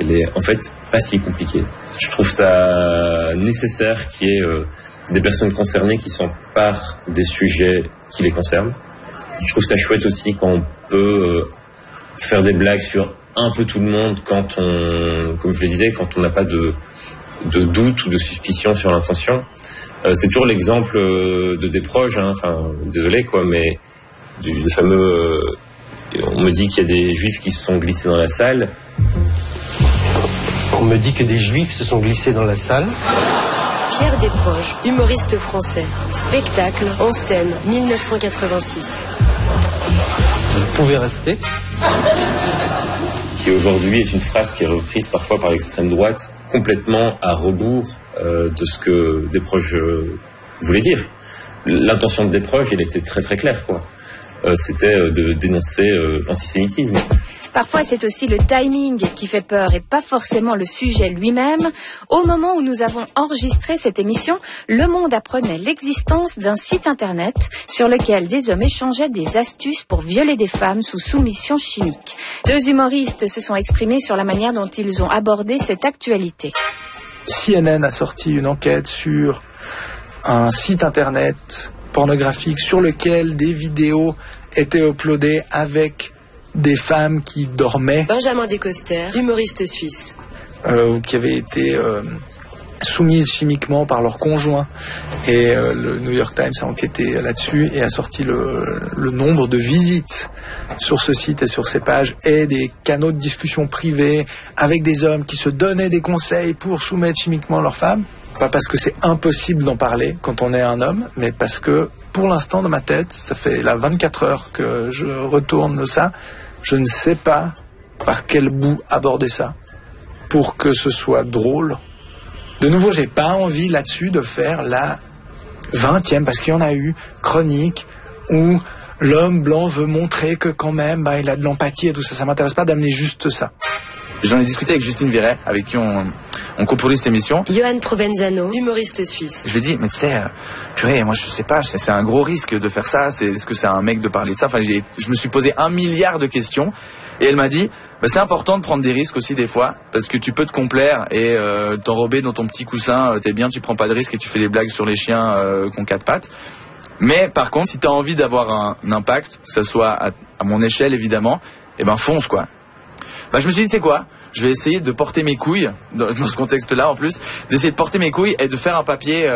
elle est en fait pas si compliquée. Je trouve ça nécessaire qu'il y ait des personnes concernées qui s'emparent des sujets qui les concernent. Je trouve ça chouette aussi quand on peut faire des blagues sur un peu tout le monde quand on, comme je le disais, quand on n'a pas de doute ou de suspicion sur l'intention. C'est toujours l'exemple de Desproges, enfin désolé quoi, mais du fameux on me dit qu'il y a des juifs qui se sont glissés dans la salle. On me dit que des juifs se sont glissés dans la salle. Pierre Desproges, humoriste français. Spectacle en scène, 1986. Vous pouvez rester. Qui aujourd'hui est une phrase qui est reprise parfois par l'extrême droite, complètement à rebours de ce que Desproges voulait dire. L'intention de Desproges, elle était très très claire, quoi. C'était de dénoncer l'antisémitisme. Parfois, c'est aussi le timing qui fait peur et pas forcément le sujet lui-même. Au moment où nous avons enregistré cette émission, Le Monde apprenait l'existence d'un site internet sur lequel des hommes échangeaient des astuces pour violer des femmes sous soumission chimique. Deux humoristes se sont exprimés sur la manière dont ils ont abordé cette actualité. CNN a sorti une enquête sur un site internet pornographique sur lequel des vidéos étaient uploadées avec des femmes qui dormaient. Benjamin Descoster, humoriste suisse. Qui avaient été soumises chimiquement par leur conjoint. Et le New York Times a enquêté là-dessus et a sorti le nombre de visites sur ce site et sur ces pages et des canaux de discussion privés avec des hommes qui se donnaient des conseils pour soumettre chimiquement leurs femmes. Pas parce que c'est impossible d'en parler quand on est un homme, mais parce que pour l'instant dans ma tête, ça fait là 24 heures que je retourne ça, je ne sais pas par quel bout aborder ça pour que ce soit drôle. De nouveau, j'ai pas envie là-dessus de faire la 20e, parce qu'il y en a eu, chronique, où l'homme blanc veut montrer que quand même, il a de l'empathie et tout ça. Ça m'intéresse pas d'amener juste ça. J'en ai discuté avec Justine Viret, avec qui on coproduit cette émission. Johan Provenzano, humoriste suisse. Je lui ai dit, mais tu sais, purée, moi je sais pas, c'est un gros risque de faire ça, est-ce que c'est un mec de parler de ça? Enfin, je me suis posé 1 milliard de questions, et elle m'a dit, c'est important de prendre des risques aussi des fois, parce que tu peux te complaire et t'enrober dans ton petit coussin, t'es bien, tu prends pas de risques et tu fais des blagues sur les chiens qui ont 4 pattes. Mais par contre, si t'as envie d'avoir un impact, que ça soit à mon échelle évidemment, fonce quoi. Je me suis dit, tu sais quoi, je vais essayer de porter mes couilles, dans ce contexte-là en plus, d'essayer de porter mes couilles et de faire un papier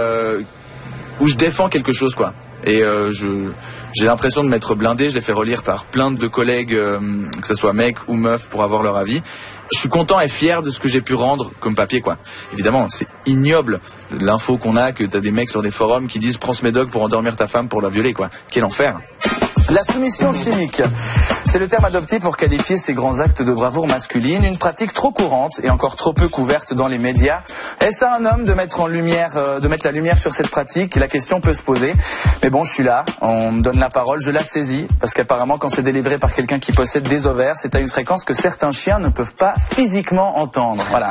où je défends quelque chose, quoi. Et j'ai l'impression de m'être blindé, je l'ai fait relire par plein de collègues, que ce soit mecs ou meufs, pour avoir leur avis. Je suis content et fier de ce que j'ai pu rendre comme papier, quoi. Évidemment, c'est ignoble l'info qu'on a, que t'as des mecs sur des forums qui disent « Prends ce médoc pour endormir ta femme pour la violer », quoi. Quel enfer. La soumission chimique, c'est le terme adopté pour qualifier ces grands actes de bravoure masculine, une pratique trop courante et encore trop peu couverte dans les médias. Est-ce à un homme de mettre la lumière sur cette pratique? La question peut se poser. Mais bon, je suis là, on me donne la parole, je la saisis, parce qu'apparemment quand c'est délivré par quelqu'un qui possède des ovaires, c'est à une fréquence que certains chiens ne peuvent pas physiquement entendre. Voilà.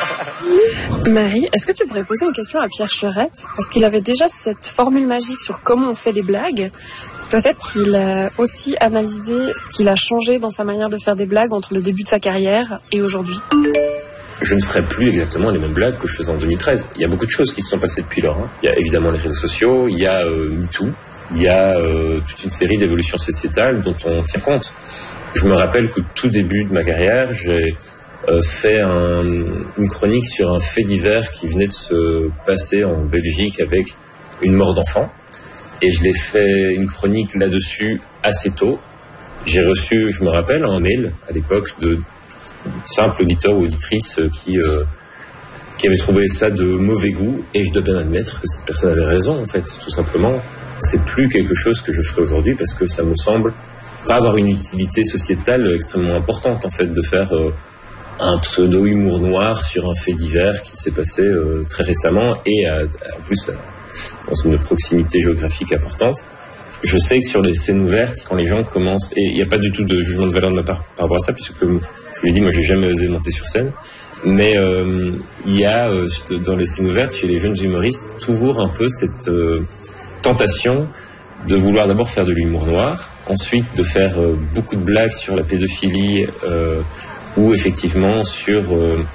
Marie, est-ce que tu pourrais poser une question à Pierre Cherette? Parce qu'il avait déjà cette formule magique sur comment on fait des blagues. Peut-être qu'il a aussi analysé ce qu'il a changé dans sa manière de faire des blagues entre le début de sa carrière et aujourd'hui. Je ne ferai plus exactement les mêmes blagues que je faisais en 2013. Il y a beaucoup de choses qui se sont passées depuis lors. Il y a évidemment les réseaux sociaux, il y a MeToo, il y a toute une série d'évolutions sociétales dont on tient compte. Je me rappelle qu'au tout début de ma carrière, j'ai fait une chronique sur un fait divers qui venait de se passer en Belgique avec une mort d'enfant. Et je l'ai fait une chronique là-dessus assez tôt. J'ai reçu, je me rappelle, un mail à l'époque de simples auditeurs ou auditrices qui avaient trouvé ça de mauvais goût. Et je dois bien admettre que cette personne avait raison, en fait, tout simplement. C'est plus quelque chose que je ferai aujourd'hui parce que ça me semble pas avoir une utilité sociétale extrêmement importante, en fait, de faire un pseudo-humour noir sur un fait divers qui s'est passé très récemment et en plus dans une proximité géographique importante. Je sais que sur les scènes ouvertes, quand les gens commencent, et il n'y a pas du tout de jugement de valeur de ma part par rapport à ça, puisque comme je vous l'ai dit, moi j'ai jamais osé monter sur scène, mais il y a dans les scènes ouvertes, chez les jeunes humoristes, toujours un peu cette tentation de vouloir d'abord faire de l'humour noir, ensuite de faire beaucoup de blagues sur la pédophilie ou effectivement sur